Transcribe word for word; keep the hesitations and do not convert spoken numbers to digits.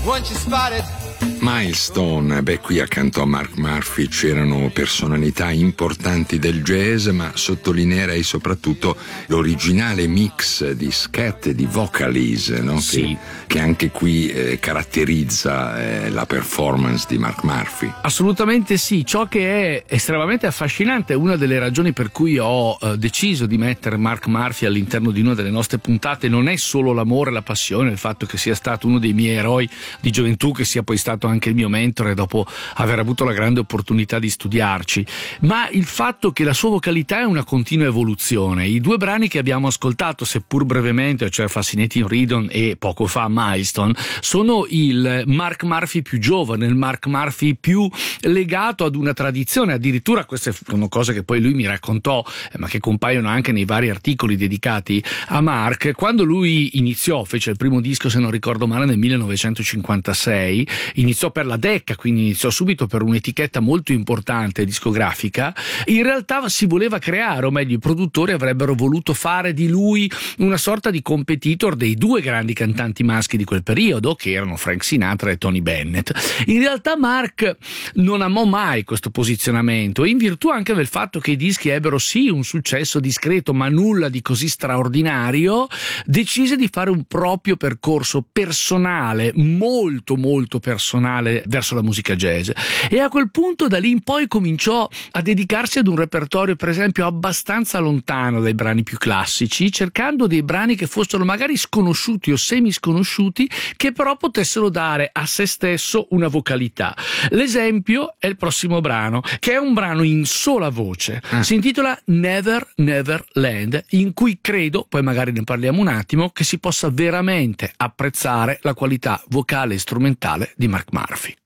once you spotted. Milestone, beh, qui accanto a Mark Murphy c'erano personalità importanti del jazz, ma sottolineerei soprattutto l'originale mix di scat e di vocalise, no? Sì. Che, che anche qui eh, caratterizza eh, la performance di Mark Murphy. Assolutamente sì, ciò che è estremamente affascinante, una delle ragioni per cui ho eh, deciso di mettere Mark Murphy all'interno di una delle nostre puntate, non è solo l'amore, la passione, il fatto che sia stato uno dei miei eroi di gioventù, che sia poi stato anche il mio mentore dopo aver avuto la grande opportunità di studiarci, ma il fatto che la sua vocalità è una continua evoluzione. I due brani che abbiamo ascoltato, seppur brevemente, cioè Fascinating Rhythm e poco fa Milestone, sono il Mark Murphy più giovane, il Mark Murphy più legato ad una tradizione. Addirittura queste sono cose che poi lui mi raccontò, eh, ma che compaiono anche nei vari articoli dedicati a Mark. Quando lui iniziò, fece il primo disco, se non ricordo male, nel millenovecentocinquantasei, iniziò per la Decca, quindi iniziò subito per un'etichetta molto importante discografica. In realtà si voleva creare, o meglio i produttori avrebbero voluto fare di lui una sorta di competitor dei due grandi cantanti maschi di quel periodo, che erano Frank Sinatra e Tony Bennett. In realtà Mark non amò mai questo posizionamento, in virtù anche del fatto che i dischi ebbero sì un successo discreto ma nulla di così straordinario, decise di fare un proprio percorso personale, molto molto personale, verso la musica jazz, e a quel punto da lì in poi cominciò a dedicarsi ad un repertorio per esempio abbastanza lontano dai brani più classici, cercando dei brani che fossero magari sconosciuti o semi sconosciuti, che però potessero dare a se stesso una vocalità. L'esempio è il prossimo brano, che è un brano in sola voce, ah. si intitola Never Never Land, in cui credo, poi magari ne parliamo un attimo, che si possa veramente apprezzare la qualità vocale e strumentale di Mark Murphy.